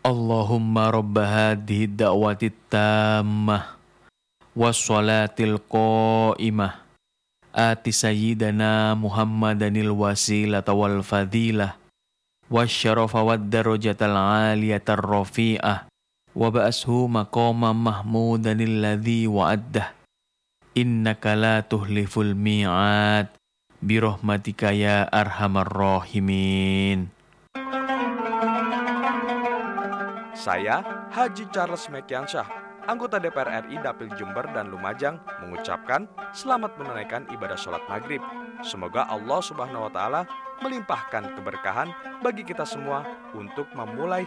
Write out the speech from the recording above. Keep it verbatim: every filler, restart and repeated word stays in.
Allahumma rabba hadhihi da'wati tammah wassalatil qa'imah ati sayyidana Muhammadanil wasilata wal fadilah wasyarafa wad darajatal aliyatar rafi'ah wa ba'ashu maqama mahmudanil ladzi wa'addah innaka la tuhliful mi'ad birahmatika ya arhamar rahimin. Saya, Haji Charles Mekiansyah, anggota D P R R I Dapil Jember dan Lumajang, mengucapkan selamat menunaikan ibadah sholat maghrib. Semoga Allah Subhanahu wa Ta'ala melimpahkan keberkahan bagi kita semua untuk memulai